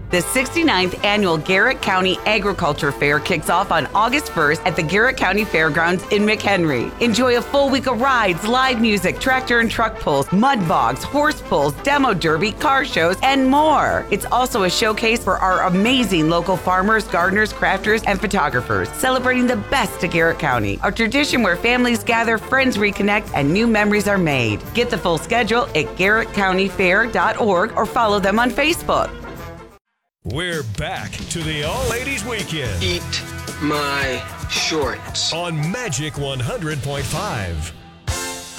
The 69th Annual Garrett County Agriculture Fair kicks off on August 1st at the Garrett County Fairgrounds in McHenry. Enjoy a full week of rides, live music, tractor and truck pulls, mud bogs, horse pulls, demo derby, car shows, and more. It's also a showcase for our amazing local farmers, gardeners, crafters, and photographers, celebrating the best of Garrett County, a tradition where families gather, friends reconnect, and new memories are made. Get the full schedule at garrettcountyfair.org or follow them on Facebook. We're back to the All-Ladies Weekend. Eat my shorts. On Magic 100.5.